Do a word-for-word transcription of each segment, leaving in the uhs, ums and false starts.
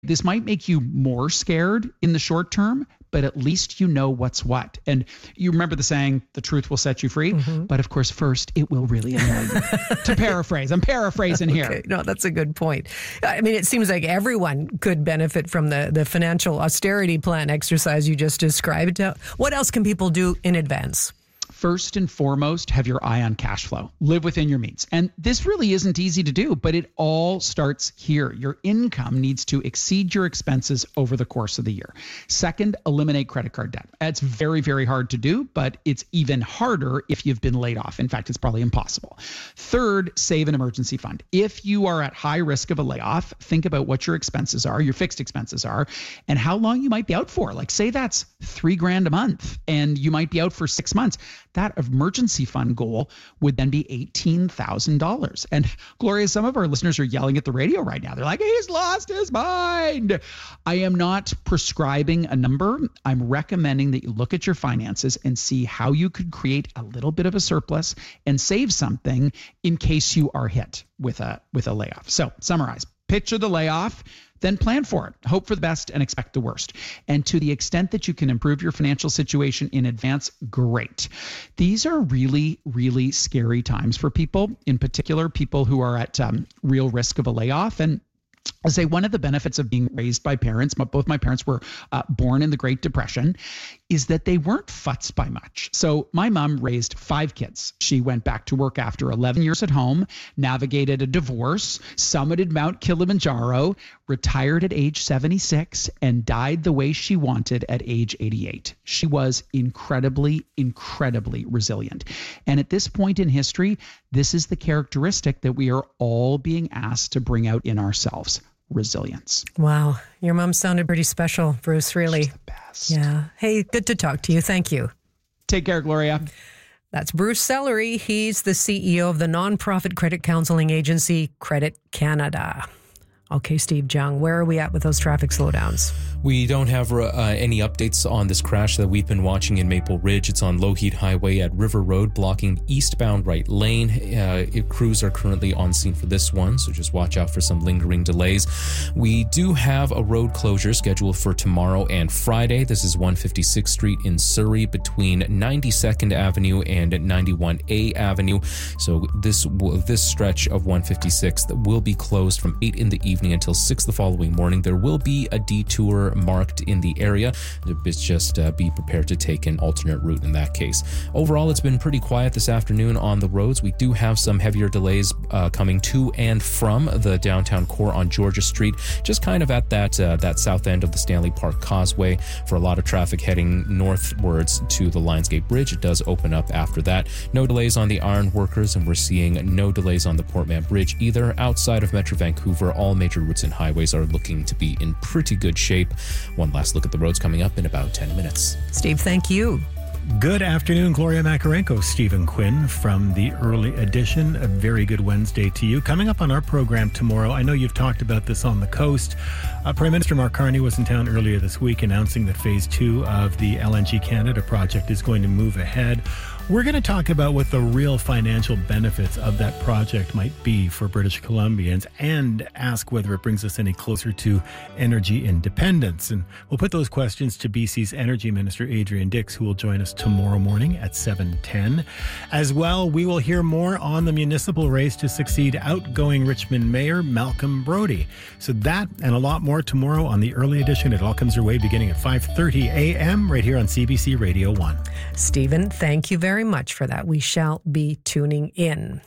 this might make you more scared in the short term, but at least you know what's what. And you remember the saying, the truth will set you free. Mm-hmm. But of course, first, it will really annoy you. To paraphrase, I'm paraphrasing here. Okay. No, that's a good point. I mean, it seems like everyone could benefit from the, the financial austerity plan exercise you just described. What else can people do in advance? First and foremost, have your eye on cash flow. Live within your means. And this really isn't easy to do, but it all starts here. Your income needs to exceed your expenses over the course of the year. Second, eliminate credit card debt. It's very, very hard to do, but it's even harder if you've been laid off. In fact, it's probably impossible. Third, save an emergency fund. If you are at high risk of a layoff, think about what your expenses are, your fixed expenses are, and how long you might be out for. Like say that's three grand a month and you might be out for six months. That emergency fund goal would then be eighteen thousand dollars. And Gloria, some of our listeners are yelling at the radio right now. They're like, he's lost his mind. I am not prescribing a number. I'm recommending that you look at your finances and see how you could create a little bit of a surplus and save something in case you are hit with a with a layoff. So summarize, picture the layoff, then plan for it. Hope for the best and expect the worst. And to the extent that you can improve your financial situation in advance, great. These are really, really scary times for people, in particular, people who are at um, real risk of a layoff. And I say one of the benefits of being raised by parents, both my parents were uh, born in the Great Depression, is that they weren't futzed by much. So my mom raised five kids. She went back to work after eleven years at home, navigated a divorce, summited Mount Kilimanjaro, retired at age seventy-six, and died the way she wanted at age eighty-eight. She was incredibly, incredibly resilient. And at this point in history, this is the characteristic that we are all being asked to bring out in ourselves. Resilience. Wow. Your mom sounded pretty special, Bruce, really. She's the best. Yeah. Hey, good to talk to you. Thank you. Take care, Gloria. That's Bruce Sellery. He's the C E O of the nonprofit credit counseling agency, Credit Canada. Okay, Steve Jung, where are we at with those traffic slowdowns? We don't have uh, any updates on this crash that we've been watching in Maple Ridge. It's on Lougheed Highway at River Road, blocking eastbound right lane. Uh, it, crews are currently on scene for this one, so just watch out for some lingering delays. We do have a road closure scheduled for tomorrow and Friday. This is one fifty-sixth Street in Surrey between ninety-second Avenue and ninety-one A Avenue. So this this stretch of one fifty-sixth will be closed from eight in the evening until six the following morning. There will be a detour marked in the area. It's just uh, be prepared to take an alternate route in that case. Overall, it's been pretty quiet this afternoon on the roads. We do have some heavier delays uh, coming to and from the downtown core on Georgia Street, just kind of at that uh, that south end of the Stanley Park Causeway. For a lot of traffic heading northwards to the Lionsgate Bridge, it does open up after that. No delays on the iron workers, and we're seeing no delays on the Portman Bridge either. Outside of Metro Vancouver, all major routes and highways are looking to be in pretty good shape. One last look at the roads coming up in about ten minutes. Steve, thank you. Good afternoon, Gloria Makarenko, Stephen Quinn from the Early Edition. A very good Wednesday to you. Coming up on our program tomorrow, I know you've talked about this on the coast. Uh, Prime Minister Mark Carney was in town earlier this week announcing that phase two of the L N G Canada project is going to move ahead. We're going to talk about what the real financial benefits of that project might be for British Columbians and ask whether it brings us any closer to energy independence. And we'll put those questions to B C's Energy Minister Adrian Dix, who will join us tomorrow morning at seven ten. As well, we will hear more on the municipal race to succeed outgoing Richmond Mayor Malcolm Brodie. So that and a lot more tomorrow on the Early Edition. It all comes your way beginning at five thirty a.m. right here on C B C Radio one. Stephen, thank you very much for that. We shall be tuning in.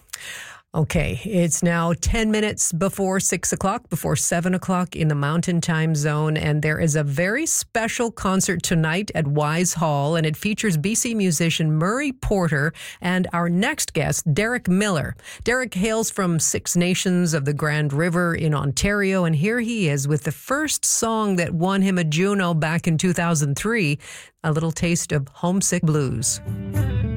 Okay, it's now ten minutes before six o'clock, before seven o'clock in the Mountain Time Zone, and there is a very special concert tonight at Wise Hall, and it features B C musician Murray Porter and our next guest, Derek Miller. Derek hails from Six Nations of the Grand River in Ontario, and here he is with the first song that won him a Juno back in two thousand three, a little taste of Homesick Blues.